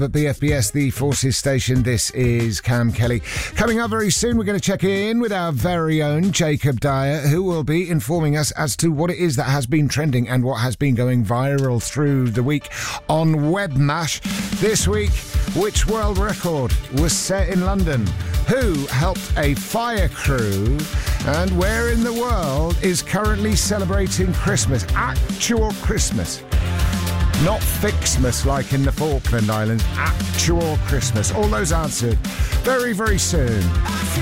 At BFBS, the Forces Station, this is Cam Kelly. Coming up very soon, we're going to check in with our very own Jacob Dyer, who will be informing us as to what it is that has been trending and what has been going viral through the week on Webmash. This week, which world record was set in London? Who helped a fire crew? And where in the world is currently celebrating Christmas? Actual Christmas. Not Fixmas like in the Falkland Islands. Actual Christmas. All those answered very, very soon.